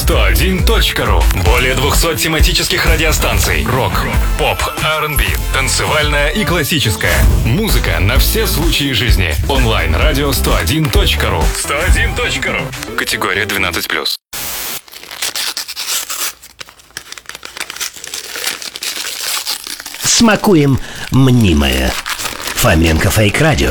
101.ru. Более 200 тематических радиостанций. Рок, поп, R&B, танцевальная и классическая. Музыка на все случаи жизни. Онлайн-радио 101.ru. 101.ru. Категория 12+. Смакуем мнимое. Фоменко Фейк Радио.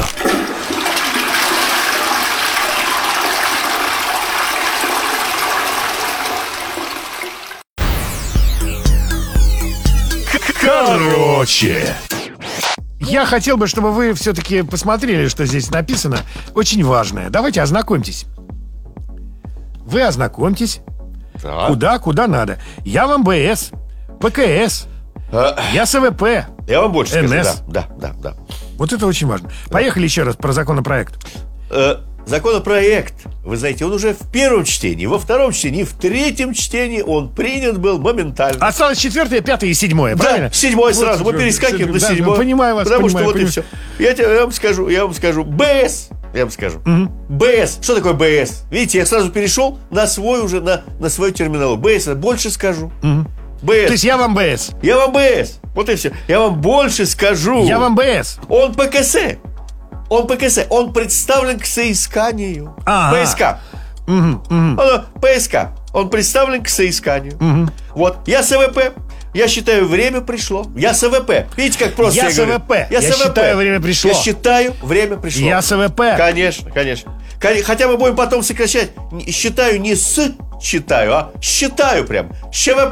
Короче, я хотел бы, чтобы вы все-таки посмотрели, что здесь написано. Очень важное. Давайте ознакомьтесь. Вы ознакомьтесь. Да. Куда надо. Я вам БС, ПКС, я СВП. Я вам больше скажу. НС. Да. Вот это очень важно. Поехали еще раз про законопроект. Законопроект, вы знаете, он уже в первом чтении, во втором чтении, в третьем чтении он принят был моментально. Осталось 4, 5 и 7, правильно? Да, 7 сразу, мы перескакиваем на 7. Понимаю вас, потому что вот понимаю. и все. Я вам скажу, БС. Я вам скажу. БС. Что такое БС? Видите, я сразу перешел на свой уже, на свою терминологию. БС, я больше скажу. БС. То есть я вам БС. Я вам БС. Вот и все. Я вам больше скажу. Я вам БС. Он ПКС. Он представлен к соисканию. Ага. ПСК. ПСК. Он представлен к соисканию. Вот. Я СВП. Я считаю, время пришло. Я СВП. Видите, как просто Я я говорю? СВП. Я считаю, время пришло. Я считаю, время пришло. Я СВП. Конечно. Хотя мы будем потом сокращать. Считаю не считаю, а считаю прям. ЩВП.